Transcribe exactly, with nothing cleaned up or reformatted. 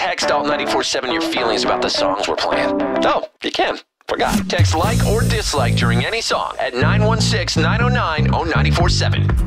text Alt nine four seven your feelings about the songs we're playing. Oh, you can. Forgot. Text like or dislike during any song at nine one six, nine oh nine, oh nine four seven.